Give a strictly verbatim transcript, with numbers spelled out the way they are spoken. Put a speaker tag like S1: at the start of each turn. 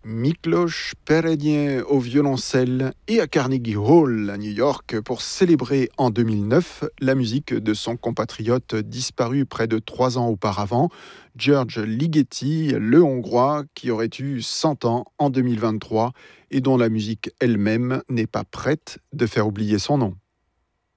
S1: Miklos Perennier au violoncelle et à Carnegie Hall à New York pour célébrer en deux mille neuf la musique de son compatriote disparu près de trois ans auparavant, György Ligeti, le Hongrois qui aurait eu cent ans en deux mille vingt-trois et dont la musique elle-même n'est pas prête de faire oublier son nom.